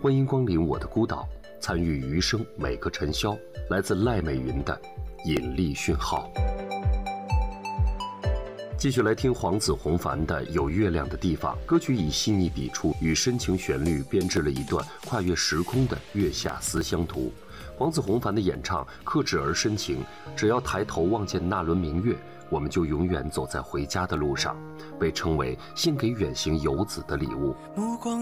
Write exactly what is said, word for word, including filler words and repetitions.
欢迎光临我的孤岛，参与余生每个晨宵。来自赖美云的引力讯号。继续来听黄子弘凡的《有月亮的地方》。歌曲以细腻笔触与深情旋律编织了一段跨越时空的月下思乡图。黄子弘凡的演唱克制而深情，只要抬头望见那轮明月，我们就永远走在回家的路上，被称为献给远行游子的礼物。 目光